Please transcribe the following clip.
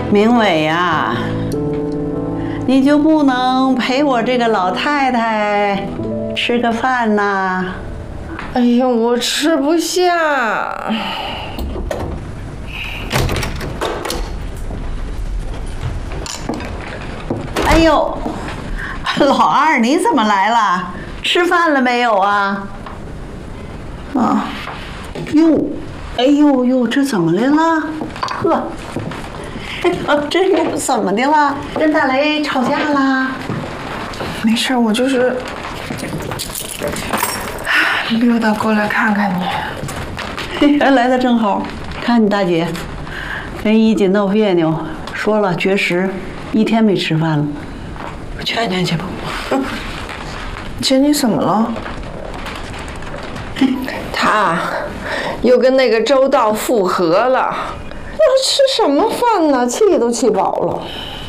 明伟呀，你就不能陪我这个老太太吃个饭呐？ 哎呀，我吃不下。 哎呦，老二你怎么来了？吃饭了没有啊？啊，哟，哎呦呦，这怎么的了？呵，这又怎么的了？跟大雷吵架啦？ 没事，我就是溜达过来看看你。 来的正好，看你大姐跟一锦闹别扭，说了绝食，1天没吃饭了，劝劝去吧。 姐，你怎么了？他又跟那个周道复合了，那吃什么饭呢？气都气饱了。